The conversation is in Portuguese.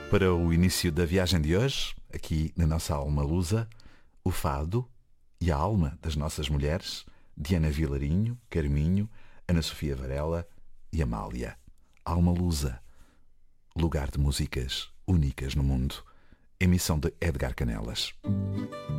Para o início da viagem de hoje, aqui na nossa Alma Lusa, o fado e a alma das nossas mulheres, Diana Vilarinho, Carminho, Ana Sofia Varela e Amália. Alma Lusa, lugar de músicas únicas no mundo. Emissão de Edgar Canelas.